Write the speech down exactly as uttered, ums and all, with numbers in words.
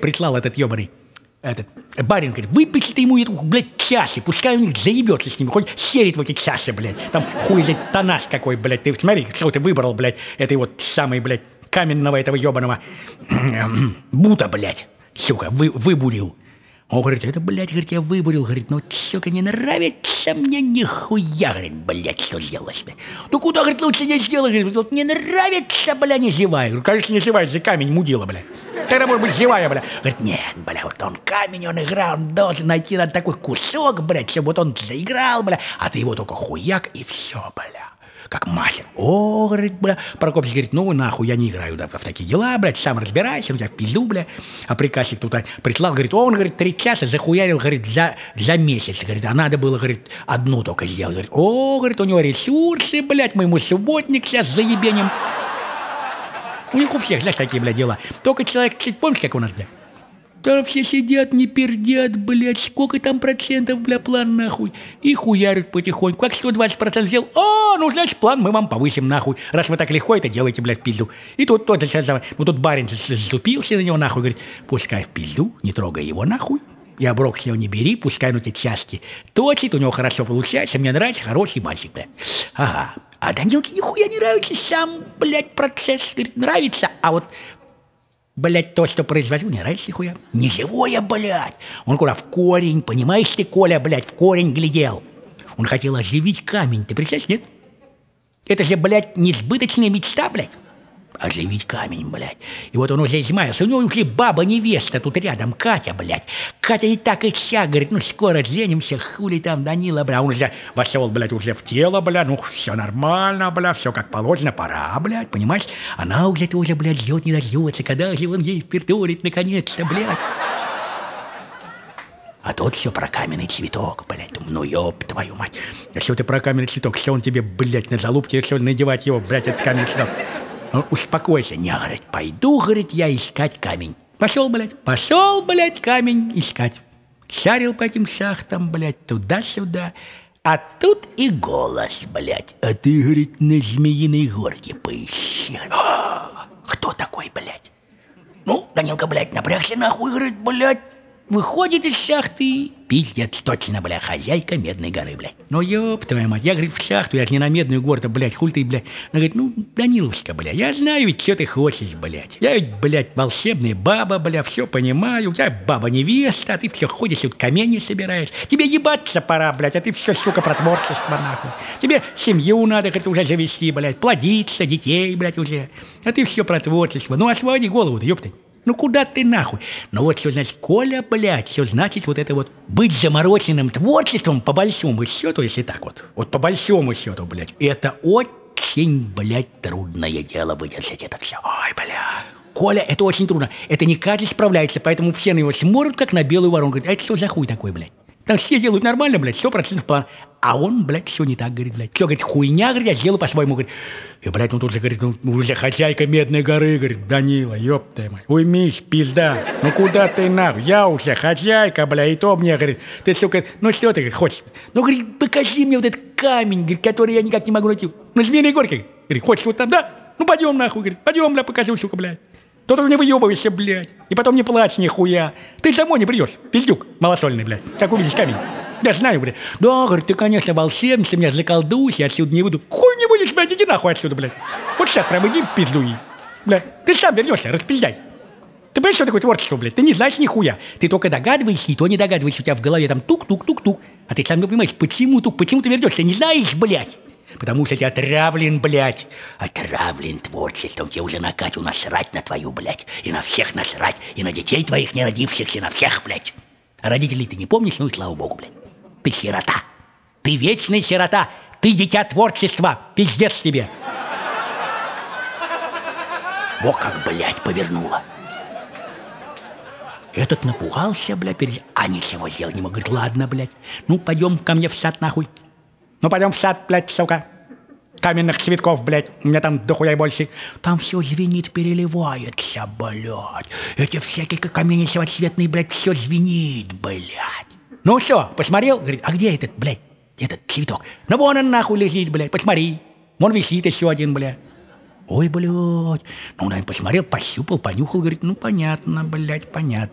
прислал этот ебаный, этот барин, говорит, выпишите ему эту, блядь, чаши, пускай у них заебется с ним, хоть серит в эти чаши, блядь. Там хуй за тонаж какой, блядь, ты смотри, что ты выбрал, блядь, этой вот самой, блядь, каменного этого ебаного бута, блядь, сука, вы, выбурил. Он говорит, это, блядь, говорит, я выбурил, говорит, ну, сука, не нравится мне нихуя, говорит, блядь, что сделать-то? Ну, куда, говорит, лучше не сделать, говорит, вот не нравится, бля, не зевай. Говорю, конечно, не зевай, за камень мудила, бля. Тогда, может быть, зевая, бля. Говорит, нет, бля, вот он камень, он играл, он должен найти на такой кусок, блядь, чтобы вот он заиграл, бля, а ты его только хуяк, и все, бля. Как мастер. О, говорит, бля. Прокопич говорит, ну нахуй, я не играю да, в такие дела, блядь, сам разбирайся, у тебя в пизду, бля. А приказчик тут прислал, говорит, он, говорит, три часа захуярил, говорит, за, за месяц, говорит, а надо было, говорит, одну только сделать. Говорит, о, говорит, у него ресурсы, блядь, мы ему субботник сейчас заебеним. У них у всех, знаешь, такие, блядь, дела. Только человек, помнишь, как у нас, блядь? Там все сидят, не пердят, блядь, сколько там процентов, бля, план, нахуй. И хуярят потихоньку. Как сто двадцать процентов сделал, о, ну, значит, план мы вам повысим, нахуй. Раз вы так легко это делаете, блядь, в пизду. И тут тот же сейчас, ну, тут барин заступился на него, нахуй, говорит, пускай в пизду, не трогай его, нахуй. И оброк с него не бери, пускай ну эти части точит, у него хорошо получается, мне нравится, хороший мальчик, блядь. Ага. А Данилке нихуя не нравится сам, блядь, процесс, говорит, нравится, а вот... Блядь, то, что производил, не нравится нихуя. Не живое, блядь. Он куда в корень, понимаешь ты, Коля, блядь, в корень глядел. Он хотел оживить камень, ты представляешь, нет? Это же, блядь, несбыточная мечта, блядь. Оживить камень, блядь. И вот он уже измаялся. У него уже баба-невеста тут рядом, Катя, блядь. Катя и так и вся, говорит, ну скоро женимся, хули там, Данила, бля. Он уже вошел, блядь, уже в тело, бля. Ну все нормально, бля, все как положено, пора, блядь, понимаешь? Она уже тоже, блядь, ждет, не дождется, когда же он ей впертурит наконец-то, блядь. А тот все про каменный цветок, блядь. Думаю, ну ёб твою мать. Да что ты про каменный цветок? Что он тебе, блядь, на залупке решил надевать его, блядь, этот каменный цветок? Ну, успокойся. Не, говорит, пойду, говорит, я искать камень. Пошел, блядь, пошел, блядь, камень искать. Шарил по этим шахтам, блядь, туда-сюда. А тут и голос, блядь. А ты, говорит, на Змеиной горке поищи. А, кто такой, блядь? Ну, Данилка, блядь, напрягся нахуй, говорит, блядь. Выходит из шахты, пиздец, точно, бля, хозяйка Медной горы, блядь. Ну, ёб твою мать, я, говорит, в шахту, я же не на Медную гору-то, блядь, хуль ты, блядь. Она говорит, ну, Данилушка, бля, я знаю ведь, что ты хочешь, блядь. Я ведь, блядь, волшебная баба, бля, все понимаю. Я баба-невеста, а ты все ходишь, тут камни собираешь. Тебе ебаться пора, блядь, а ты все, сука, про творчество, нахуй. Тебе семью надо, говорит, уже завести, блядь, плодиться, детей, блядь, уже. А ты все про творчество. Ну, освободи голову-то, ёпта. Ну куда ты нахуй? Ну вот что значит, Коля, блядь, все значит вот это вот быть замороченным творчеством по большому счету, если так вот, вот по большому счету, блядь, это очень, блядь, трудное дело выдержать это все. Ой, бля. Коля, это очень трудно. Это не каждый справляется, поэтому все на него смотрят, как на белую ворону. Говорят, а это что за хуй такой, блядь? Там все делают нормально, блядь, сто процентов план. А он, блядь, все не так, говорит, блядь. Все, говорит, хуйня, говорит, я сделаю по-своему, говорит. И, блядь, он тут же, говорит, ну, уже хозяйка Медной горы, говорит, Данила, ёб ты мой, уймись, пизда, ну куда ты нахуй, я уже хозяйка, бля, и то мне, говорит, ты, сука, ну что ты, говорит, хочешь? Ну, говорит, покажи мне вот этот камень, говорит, который я никак не могу найти. На Змеиной горке, говорит, хочешь вот там, да? Ну, пойдем нахуй, говорит, пойдем, бля, покажу, сука, блядь. Тут не выебывайся, блядь, и потом не плачь нихуя. Ты домой не придешь, пиздюк малосольный, блядь, как увидишь камень. Я знаю, блядь. Да, говорит, ты, конечно, волшебница, меня заколдуйся, я отсюда не выйду. Хуй не будешь, блядь, иди нахуй отсюда, блядь. Вот сейчас прям иди пиздуй, блядь. Ты сам вернешься, распиздай. Ты понимаешь, что такое творчество, блядь? Ты не знаешь нихуя. Ты только догадываешься, и то не догадываешься. У тебя в голове там тук-тук-тук-тук. А ты сам не понимаешь, почему тук, почему ты вернешься? Не знаешь, блядь. Потому что ты отравлен, блядь. Отравлен творчеством. Тебе уже на Катю насрать на твою, блядь. И на всех насрать. И на детей твоих не родившихся, на всех, блядь. А родителей ты не помнишь, ну и слава богу, блядь. Ты сирота. Ты вечный сирота. Ты дитя творчества. Пиздец тебе. Во как, блядь, повернула. Этот напугался, блядь, перед... А ничего сделать не мог. Говорит, ладно, блядь. Ну, пойдем ко мне в сад, нахуй. Ну, пойдем в сад, блядь, сука. Каменных цветков, блядь. У меня там дохуя и больше. Там все звенит, переливается, блядь. Эти всякие камни самоцветные, блядь, все звенит, блядь. Ну что, посмотрел? Говорит, а где этот, блядь, этот цветок? Ну, вон он нахуй лежит, блядь, посмотри. Вон висит еще один, блядь. Ой, блядь. Ну, он посмотрел, пощупал, понюхал, говорит, ну, понятно, блядь, понятно.